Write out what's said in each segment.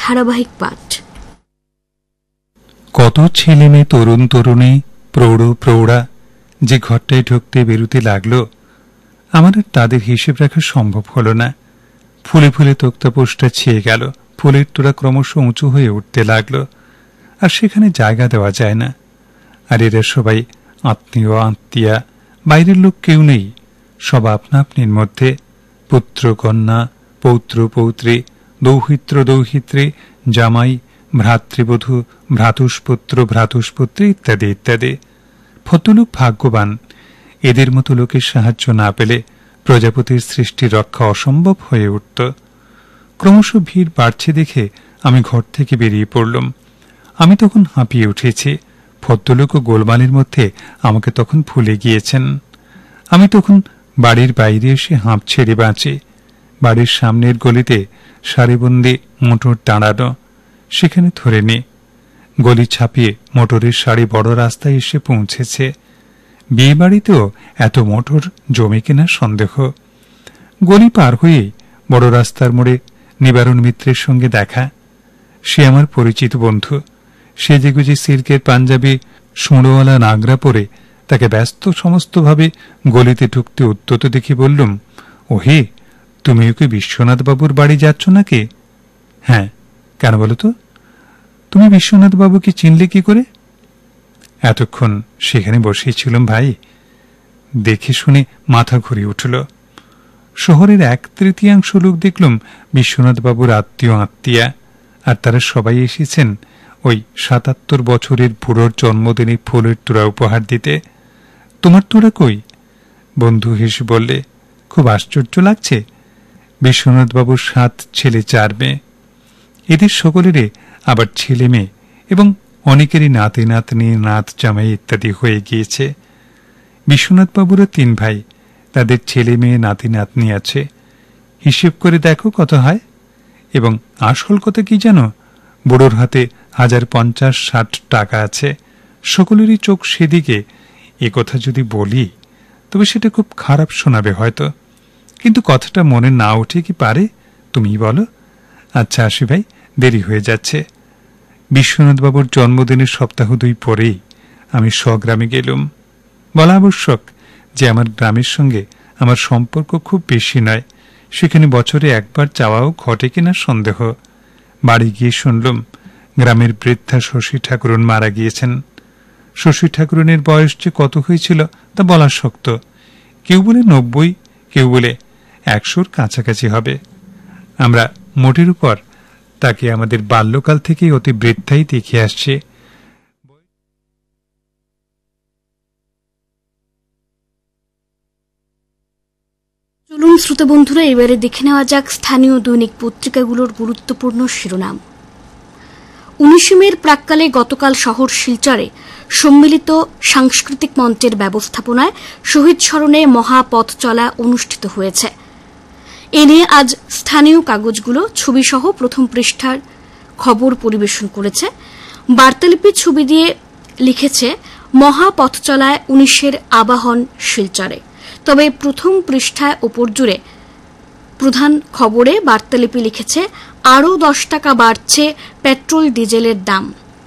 ধারাবাহিক পাঠ। কত ছেলে মেয়ে, তরুণ তরুণী, প্রৌঢ় প্রৌঢ়া যে ঘরটায় ঢুকতে বেরুতে লাগলো, আমার আর তাদের হিসেব রাখা সম্ভব হল না। ফুলে ফুলে তক্তাপোষটা ছেয়ে গেল, ফুলের তোড়া ক্রমশ উঁচু হয়ে উঠতে লাগলো, আর সেখানে জায়গা দেওয়া যায় না। আর এরা সবাই আত্মীয় আত্মীয়া, বাইরের লোক কেউ নেই, সব আপনা আপনির মধ্যে। পুত্র কন্যা, পৌত্র পৌত্রী, দৌহিত্র দৌহিত্রী, জামাই, ভ্রাতৃবধূ, ভ্রাতুষ্পুত্র ভ্রাতুষ্পুত্রী ইত্যাদি ইত্যাদি। ফতলোক ভাগ্যবান, এদের মতো লোকের সাহায্য না পেলে প্রজাপতির সৃষ্টি রক্ষা অসম্ভব হয়ে উঠত। ক্রমশ ভিড় বাড়ছে দেখে আমি ঘর থেকে বেরিয়ে পড়লাম। আমি তখন হাঁপিয়ে উঠেছি। ভদ্রলোক ও গোলমালের মধ্যে আমাকে তখন ভুলে গিয়েছেন। আমি তখন বাড়ির বাইরে এসে হাঁপ ছেড়ে বাঁচি। বাড়ির সামনের গলিতে সারিবন্দি মোটর দাঁড়ানো, সেখানে ধরে নি। গলি ছাপিয়ে মোটরের সারি বড় রাস্তায় এসে পৌঁছেছে। বিয়ে বাড়িতেও এত মোটর জমে কিনা সন্দেহ। গলি পার হয়ে বড় রাস্তার মোড়ে নিবারণ মিত্রের সঙ্গে দেখা। সে আমার পরিচিত বন্ধু। সেজেগুজে সিল্কের পাঞ্জাবি, সুঁড়োওয়ালা নাগরা পরে তাকে ব্যস্ত সমস্তভাবে গলিতে ঢুকতে উদ্যত দেখে বললুম, ওহে, তুমি ওকে বিশ্বনাথ বাবুর বাড়ি যাচ্ছ নাকি? হ্যাঁ, কেন বলো তো? তুমি বিশ্বনাথ বাবুকে চিনলে কি করে? এতক্ষণ সেখানে বসেই ছিলাম ভাই, দেখে শুনে মাথা ঘুরিয়ে উঠল। শহরের 1/3 লোক দেখলুম বিশ্বনাথ বাবুর আত্মীয় আত্মীয়া, আর তারা সবাই এসেছেন ওই 77 বছরের বুড়োর জন্মদিনে ফুলের তোড়া উপহার দিতে। তোমার তোড়া কই? বন্ধু হেসে বললে, খুব আশ্চর্য লাগছে। বিশ্বনাথ বাবুর 7 ছেলে 4 মেয়ে। এদের সকলেরই আবার ছেলে মেয়ে এবং অনেকেরই নাতি নাতনি, নাত জামাই ইত্যাদি হয়ে গিয়েছে। বিশ্বনাথ বাবুরও 3 ভাই, তাদের ছেলে মেয়ে নাতি নাতনি আছে। হিসেব করে দেখো কত হয়। এবং আসল কথা কি জানো? বুড়োর হাতে 1050-60 টাকা আছে। সকলেরই চোখ সেদিকে। এ কথা যদি বলি তবে সেটা খুব খারাপ শোনাবে হয়তো, কিন্তু কথাটা মনে না উঠে কি পারে? তুমি বলো। আচ্ছা আসি ভাই, দেরি হয়ে যাচ্ছে। বিশ্বনাথ বাবুর জন্মদিনের সপ্তাহ 2 পরেই আমি স্বগ্রামে গেলুম। বলা আবশ্যক যে আমার গ্রামের সঙ্গে আমার সম্পর্ক খুব বেশি নয়। সেখানে বছরে একবার যাওয়াও ঘটে কিনা সন্দেহ। বাড়ি গিয়ে শুনলুম গ্রামের বৃদ্ধা শশী ঠাকুরন মারা গিয়েছেন। শশী ঠাকুরনের বয়স যে কত হয়েছিল তা বলা শক্ত। কেউ বলে 90, কেউ বলে 100-র কাছাকাছি হবে। আমরা মোটের উপর তাকে আমাদের বাল্যকাল থেকেই অতি বৃদ্ধাই দেখে আসছে। চলুন শ্রোতা বন্ধুরা, এবারে দেখে নেওয়া যাক স্থানীয় দৈনিক পত্রিকাগুলোর গুরুত্বপূর্ণ শিরোনাম। 19 মের প্রাক্কালে গতকাল শহর শিলচরে সম্মিলিত সাংস্কৃতিক মঞ্চের ব্যবস্থাপনায় শহীদ স্মরণে মহাপথ চলা অনুষ্ঠিত হয়েছে। এ নিয়ে আজ স্থানীয় কাগজগুলো ছবিসহ প্রথম পৃষ্ঠার খবর পরিবেশন করেছে। বার্তালিপি ছবি দিয়ে লিখেছে, মহাপথ চলায় 19-এর আবাহন শিলচরে। তবে প্রথম পৃষ্ঠায় ওপর জুড়ে প্রধান খবরে বার্তালিপি লিখেছে, আরও 10 টাকা বাড়ছে পেট্রোল ডিজেলের দাম।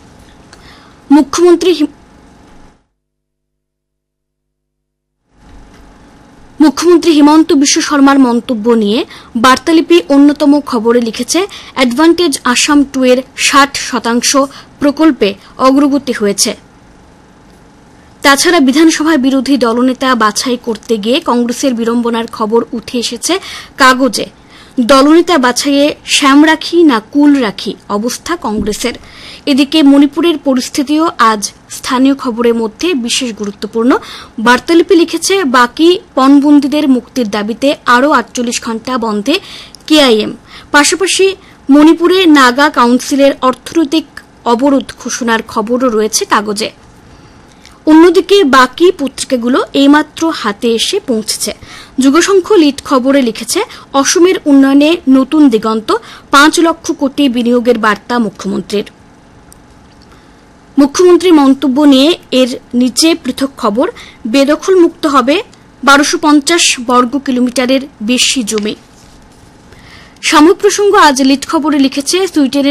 মুখ্যমন্ত্রী হিমন্ত বিশ্ব শর্মার মন্তব্য নিয়ে বার্তালিপি অন্যতম খবরে লিখেছে, অ্যাডভান্টেজ আসাম 2 এর 60% প্রকল্পে অগ্রগতি হয়েছে। তাছাড়া বিধানসভায় বিরোধী দলনেতা বাছাই করতে গিয়ে কংগ্রেসের বিড়ম্বনার খবর উঠে এসেছে কাগজে। দলনেতা বাছাইয়ে শ্যাম রাখি না কুল রাখি অবস্থা কংগ্রেসের। এদিকে মণিপুরের পরিস্থিতিও আজ স্থানীয় খবরের মধ্যে বিশেষ গুরুত্বপূর্ণ। বার্তালিপি লিখেছে, বাকি পণবন্দীদের মুক্তির দাবিতে আরও 48 ঘণ্টা বন্ধে কেআইএম। পাশাপাশি মণিপুরে নাগা কাউন্সিলের অর্থনৈতিক অবরোধ ঘোষণার খবরও রয়েছে কাগজে। অন্যদিকে বাকি পত্রিকাগুলো এইমাত্র হাতে এসে পৌঁছেছে। যুগসংখ্য লিড খবরে লিখেছে, অসমের উন্নয়নে নতুন দিগন্ত, 5 লক্ষ কোটি বিনিয়োগের বার্তা মুখ্যমন্ত্রীর। মুখ্যমন্ত্রীর মন্তব্য নিয়ে এর নিচে পৃথক খবর, বেদখল মুক্ত হবে 1250 বর্গ কিলোমিটারের বেশি জমি। সাময়িক প্রসঙ্গ আজ লিড খবরে লিখেছে, সুইডেনের